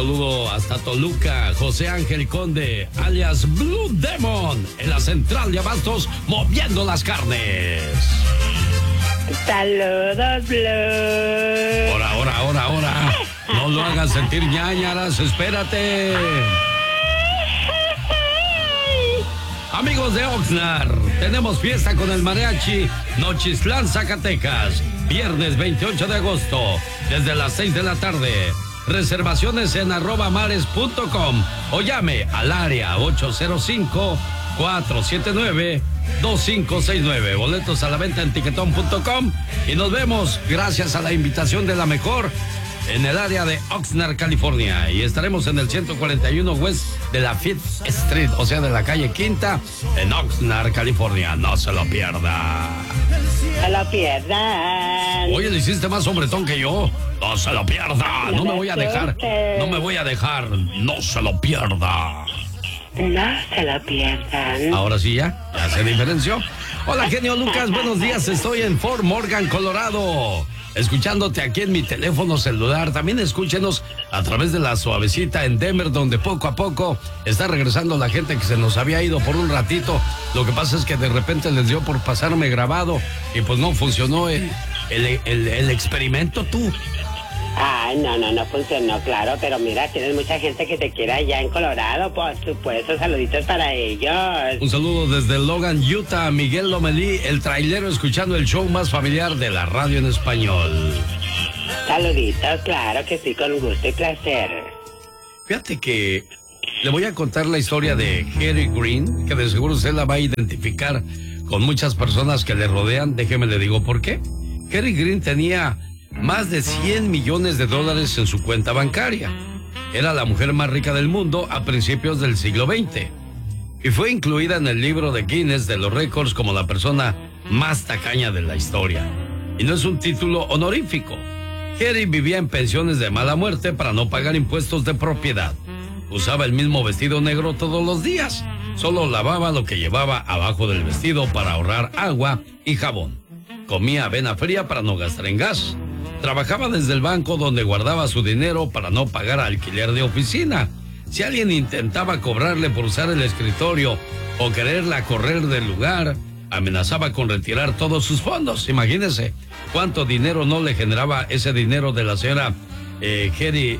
saludo hasta Toluca, José Ángel Conde, alias Blue Demon, en la central de abastos, moviendo las carnes. Saludos, Blue. Ahora. No lo hagas sentir ñañaras, espérate. Amigos de Oxnard, tenemos fiesta con el mariachi Nochistlán, Zacatecas, viernes 28 de agosto, desde las 6 de la tarde. Reservaciones en @mares.com o llame al área 805-479-2569. Boletos a la venta en tiquetón.com y nos vemos gracias a la invitación de la mejor en el área de Oxnard, California, y estaremos en el 141 West de la Fifth Street, o sea, de la calle Quinta, en Oxnard, California. No se lo pierda. No lo pierdan. Oye, le hiciste más hombretón que yo. No se lo pierda. No me voy a dejar. No se lo pierda. No se lo pierdan. Ahora sí ya se diferenció. Hola, genio Lucas, buenos días. Estoy en Fort Morgan, Colorado, escuchándote aquí en mi teléfono celular. También escúchenos a través de la suavecita en Denver, donde poco a poco está regresando la gente que se nos había ido por un ratito. Lo que pasa es que de repente les dio por pasarme grabado y pues no funcionó el experimento, tú. Ay, no funcionó, claro, pero mira, tienes mucha gente que te quiere allá en Colorado, por supuesto, saluditos para ellos. Un saludo desde Logan, Utah, Miguel Lomelí, el trailero, escuchando el show más familiar de la radio en español. Saluditos, claro que sí, con gusto y placer. Fíjate que le voy a contar la historia de Harry Green, que de seguro usted la va a identificar con muchas personas que le rodean. Déjeme le digo por qué. Harry Green tenía más de $100 millones en su cuenta bancaria. Era la mujer más rica del mundo a principios del siglo XX y fue incluida en el libro de Guinness de los récords como la persona más tacaña de la historia. Y no es un título honorífico. Harry vivía en pensiones de mala muerte para no pagar impuestos de propiedad. Usaba el mismo vestido negro todos los días. Solo lavaba lo que llevaba abajo del vestido para ahorrar agua y jabón. Comía avena fría para no gastar en gas. Trabajaba desde el banco donde guardaba su dinero para no pagar alquiler de oficina. Si alguien intentaba cobrarle por usar el escritorio o quererla correr del lugar, amenazaba con retirar todos sus fondos. Imagínense cuánto dinero no le generaba ese dinero de la señora Harry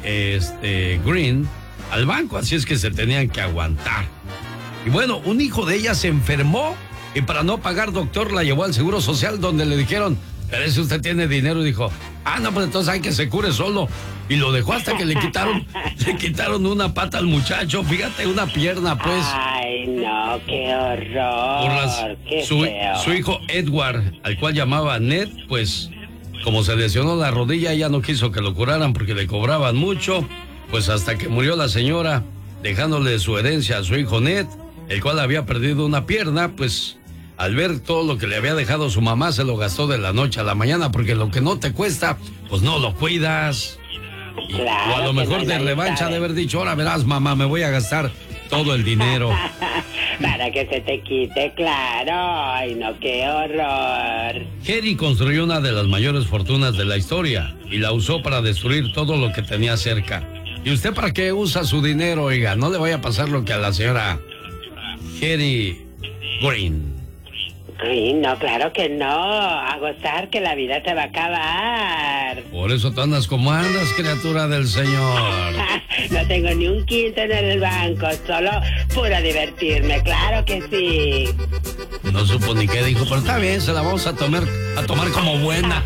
Green al banco, así es que se tenían que aguantar. Y bueno, un hijo de ella se enfermó y para no pagar doctor la llevó al Seguro Social, donde le dijeron: pero si usted tiene dinero, y dijo: no, pues entonces hay que se cure solo. Y lo dejó hasta que le quitaron una pata al muchacho, fíjate, una pierna, pues. Ay, no, qué horror. Su hijo Edward, al cual llamaba Ned, pues como se lesionó la rodilla, ella no quiso que lo curaran porque le cobraban mucho, pues hasta que murió la señora, dejándole su herencia a su hijo Ned, el cual había perdido una pierna. Pues al ver todo lo que le había dejado su mamá, se lo gastó de la noche a la mañana, porque lo que no te cuesta, pues no lo cuidas. Claro, o a lo mejor de revancha de haber dicho: ahora verás, mamá, me voy a gastar todo el dinero. Para que se te quite, claro. Ay, no, qué horror. Harry construyó una de las mayores fortunas de la historia y la usó para destruir todo lo que tenía cerca. ¿Y usted para qué usa su dinero, oiga? No le vaya a pasar lo que a la señora Harry Green. Ay, no, claro que no. A gozar, que la vida te va a acabar. Por eso tú andas como andas, criatura del Señor. No tengo ni un quinto en el banco, solo puro divertirme, claro que sí. No supo ni qué dijo, pero está bien, se la vamos a tomar como buena.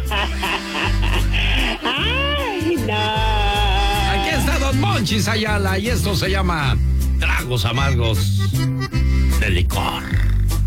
Ay, no. Aquí está Don Monchis Ayala y esto se llama Tragos Amargos de Licor.